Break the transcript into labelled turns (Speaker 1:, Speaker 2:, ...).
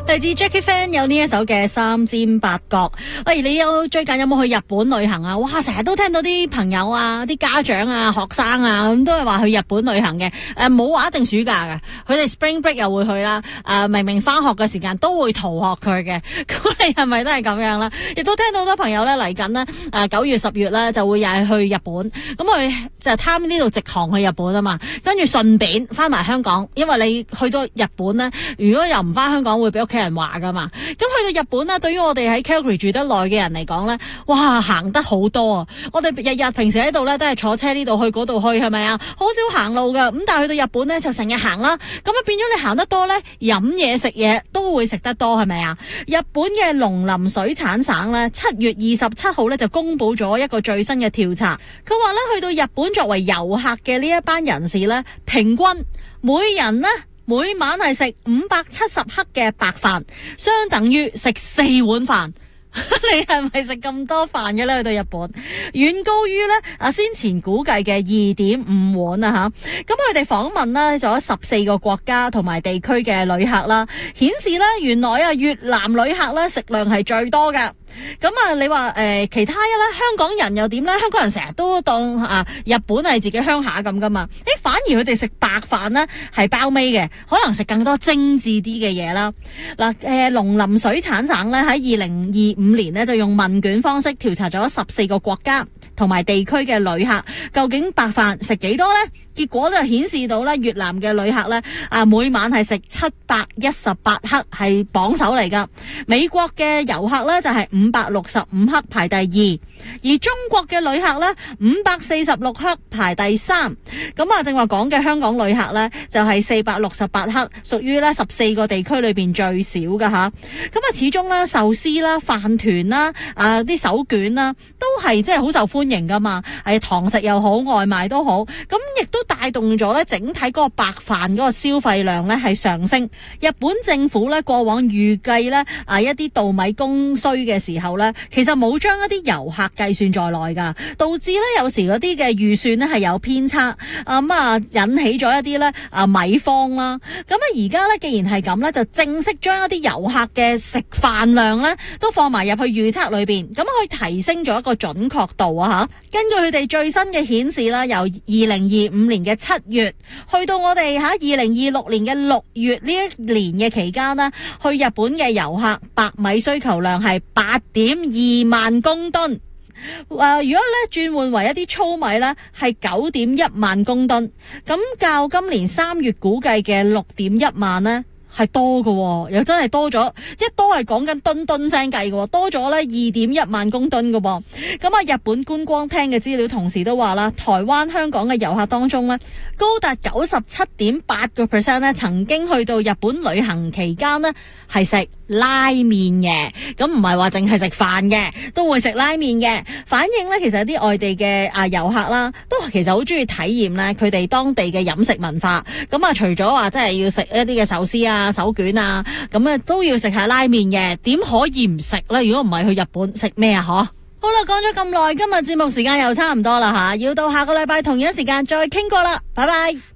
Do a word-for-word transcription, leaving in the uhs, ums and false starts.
Speaker 1: 嚟自 Jackie Fan 有呢一首嘅三尖八角。喂，你有最近有冇去日本旅行啊？哇，成日都聽到啲朋友啊、啲家長啊、學生啊咁都係話去日本旅行嘅。誒，冇話一定暑假嘅，佢哋 Spring Break 又會去啦。誒，明明翻學嘅時間都會逃學佢嘅。咁你係咪都係咁樣啦？亦都聽到好多朋友咧嚟緊呢，誒九月十月咧就會又係去日本。咁佢就貪呢度直航去日本啊嘛，跟住順便翻埋香港，因為你去到日本咧，如果又唔翻香港會俾屋企人話噶嘛。咁去到日本咧，對於我哋喺 Calgary 住得耐嘅人嚟講咧，哇，行得好多啊！我哋日日平時喺度咧都係坐車呢度去嗰度去，係咪啊？好少行路噶。咁但係去到日本咧就成日行啦。咁啊變咗你行得多咧，飲嘢食嘢都會食得多，係咪啊？日本嘅農林水產省咧七月二十七號咧就公布咗一個最新嘅調查，佢話咧去到日本作為遊客嘅呢一班人士咧，平均每人呢。每晚係食五百七十克嘅白飯，相等於食四碗飯。你係咪食咁多飯嘅咧？去到日本，遠高於咧啊先前估計嘅二點五碗啊吓。咁佢哋訪問咧咗十四個國家同埋地區嘅旅客啦，顯示咧原來啊越南旅客咧食量係最多嘅。咁啊，你話誒、呃、其他一咧，香港人又點咧？香港人成日都當啊日本係自己鄉下咁噶嘛？誒，反而佢哋食白飯咧係包尾嘅，可能食更多精緻啲嘅嘢啦。嗱、呃，誒農林水產省咧喺二零二五年咧就用問卷方式調查咗十四個國家同埋地區嘅旅客，究竟白飯食幾多咧？結果就顯示到咧，越南嘅旅客咧啊，每晚係食七百一十八克，係榜首嚟噶。美國嘅遊客咧就係五百六十五克，排第二。而中國嘅旅客咧五百四十六克，排第三。咁啊，正話講嘅香港旅客咧就係四百六十八克，屬於咧十四個地區裏邊最少噶吓。咁啊，始終咧壽司啦、飯團啦、啊啲手卷啦，都係即係好受歡迎噶嘛。係堂食又好，外賣都好，咁亦都帶動咗咧整體嗰個白飯嗰個消費量咧係上升。日本政府咧過往預計咧啊一啲稻米供需嘅時候咧，其實冇將一啲遊客計算在內噶，導致咧有時嗰啲嘅預算咧係有偏差，啊咁啊引起咗一啲咧啊米荒啦。咁啊而家咧既然係咁咧，就正式將一啲遊客嘅食飯量咧都放埋入去預測裏邊，咁可以提升咗一個準確度啊吓。根據佢哋最新嘅顯示啦，由二零二五年嘅七月去到我哋喺二零二六年嘅六月呢一年嘅期間呢，去日本嘅遊客白米需求量係八點二萬公噸。誒、呃，如果咧轉換為一啲糙米咧，係九點一萬公噸。咁較今年三月估計嘅六點一萬呢，係多嘅，又真係多咗，一多係講緊噸噸聲計嘅，多咗咧二點一萬公噸嘅噃。咁啊，日本觀光廳嘅資料同時都話啦，台灣、香港嘅遊客當中咧，高達九十七點八個 percent 咧，曾經去到日本旅行期間呢係食拉麵嘅，咁唔係話淨係食飯嘅，都會食拉麵嘅。反映咧，其實啲外地嘅啊遊客啦，都其實好中意體驗咧佢哋當地嘅飲食文化。咁啊，除咗話真係要食一啲嘅壽司啊、手卷啊，咁啊都要食下拉麵嘅。點可以唔食咧？如果唔係去日本食咩啊？嗬！好啦，講咗咁耐，今日節目時間又差唔多啦吓，要到下個禮拜同樣時間再傾過啦，拜拜。